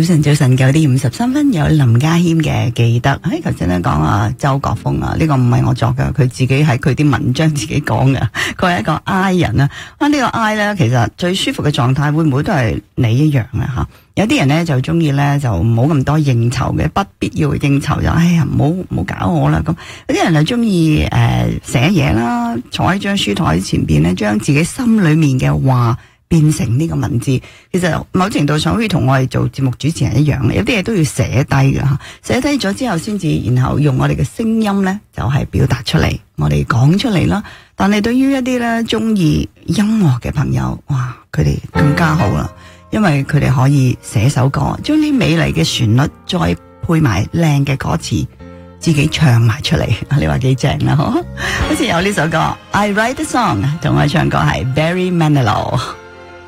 晨9:53有林家謙嘅記得。頭先咧講啊周國峰啊，呢個唔係我作㗎，佢自己喺佢啲文章自己講㗎。佢係一個 I 人啊，呢個 I 咧其實最舒服嘅狀態會唔會都係你一樣啊？吓，有啲人咧就中意咧就唔好咁多應酬嘅，不必要嘅應酬就哎呀唔好搞我啦咁。有啲人就中意寫嘢啦，坐喺張書台前邊咧，將自己心裏面嘅話變成呢個文字，其實某程度上可以同我哋做節目主持人一樣嘅，有啲嘢都要寫低嘅吓，寫低咗之後先至，然後用我哋嘅聲音咧就係表達出嚟，我哋講出嚟啦。但係對於一啲咧中意音樂嘅朋友，哇，佢哋更加好啦，因為佢哋可以寫首歌，將啲美麗嘅旋律再配埋靚嘅歌詞，自己唱埋出嚟，你話幾正啦？好似有呢首歌 I Write the Song， 同我唱歌係 Barry Manilow。